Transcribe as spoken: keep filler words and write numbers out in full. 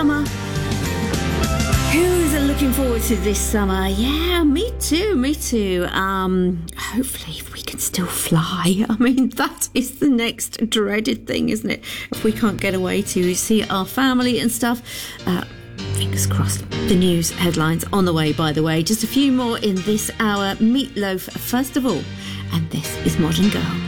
summer. Who's looking forward to this summer? Yeah, me too, me too. Um, hopefully if we can still fly. I mean, that is the next dreaded thing, isn't it? If we can't get away to see our family and stuff. Uh, fingers crossed. The news headlines on the way, by the way. Just a few more in this hour. Meatloaf, first of all. And this is Modern Girl.